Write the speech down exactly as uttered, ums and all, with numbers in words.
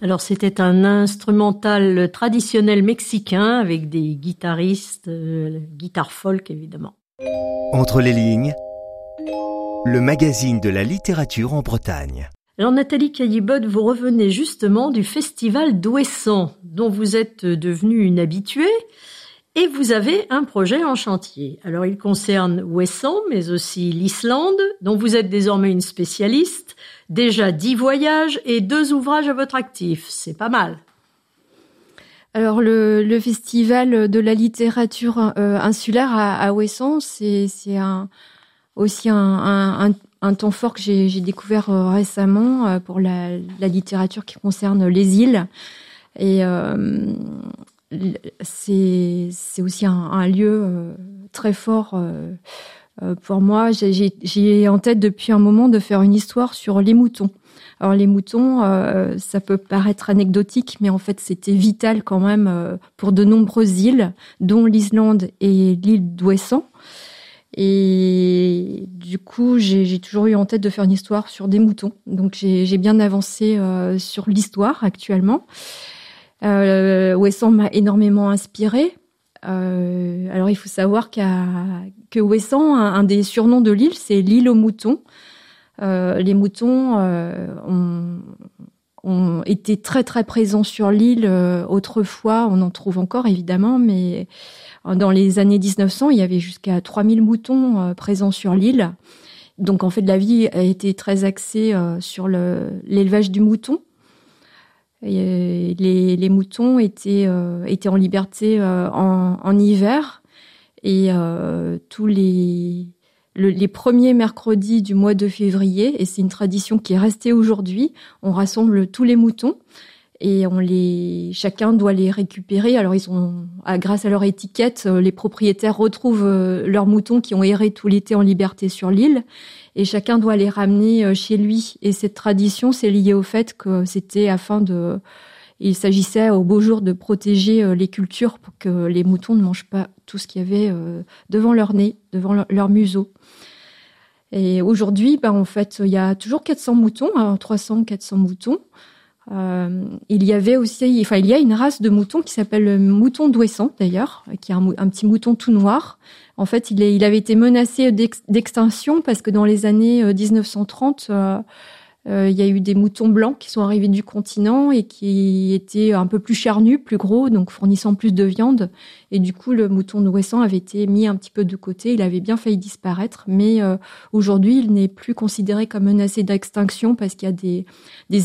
Alors c'était un instrumental traditionnel mexicain avec des guitaristes, euh, guitare folk évidemment. Entre les lignes, le magazine de la littérature en Bretagne. Alors Nathalie Caillebotte, vous revenez justement du festival d'Ouessant, dont vous êtes devenue une habituée, et vous avez un projet en chantier. Alors il concerne Ouessant, mais aussi l'Islande, dont vous êtes désormais une spécialiste, déjà dix voyages et deux ouvrages à votre actif, c'est pas mal. Alors le, le festival de la littérature euh, insulaire à, à Ouessant, c'est, c'est un, aussi un, un, un, un temps fort que j'ai, j'ai découvert euh, récemment euh, pour la, la littérature qui concerne les îles. Et euh, c'est, c'est aussi un, un lieu euh, très fort euh, euh, pour moi. J'ai, j'ai, j'ai en tête depuis un moment de faire une histoire sur les moutons. Alors les moutons, euh, ça peut paraître anecdotique, mais en fait c'était vital quand même euh, pour de nombreuses îles, dont l'Islande et l'île d'Ouessant. Et du coup, j'ai, j'ai toujours eu en tête de faire une histoire sur des moutons. Donc j'ai, j'ai bien avancé euh, sur l'histoire actuellement. Euh, Ouessant m'a énormément inspirée. Euh, alors il faut savoir qu'à, que Ouessant, un, un des surnoms de l'île, c'est l'île aux moutons. Euh, les moutons euh, ont, ont été très très présents sur l'île euh, autrefois. On en trouve encore évidemment, mais dans les années dix-neuf cents, il y avait jusqu'à trois mille moutons euh, présents sur l'île. Donc en fait, la vie a été très axée euh, sur le, l'élevage du mouton. Et les, les moutons étaient, euh, étaient en liberté euh, en, en hiver et euh, tous les Le, les premiers mercredis du mois de février, et c'est une tradition qui est restée aujourd'hui, on rassemble tous les moutons et on les, chacun doit les récupérer. Alors ils ont, grâce à leur étiquette, les propriétaires retrouvent leurs moutons qui ont erré tout l'été en liberté sur l'île et chacun doit les ramener chez lui. Et cette tradition, c'est lié au fait que c'était afin de, il s'agissait au beau jour de protéger les cultures pour que les moutons ne mangent pas tout ce qu'il y avait devant leur nez, devant leur, leur museau. Et aujourd'hui, ben, en fait, il y a toujours quatre cents moutons, hein, trois cents, quatre cents moutons. Euh, il y avait aussi, enfin, il y a une race de moutons qui s'appelle le mouton d'Ouessant, d'ailleurs, qui est un, un petit mouton tout noir. En fait, il, est, il avait été menacé d'ex, d'extinction parce que dans les années dix-neuf cent trente, euh, Euh, il y a eu des moutons blancs qui sont arrivés du continent et qui étaient un peu plus charnus, plus gros, donc fournissant plus de viande. Et du coup, le mouton d'Ouessant avait été mis un petit peu de côté. Il avait bien failli disparaître, mais euh, aujourd'hui, il n'est plus considéré comme menacé d'extinction parce qu'il y a des, des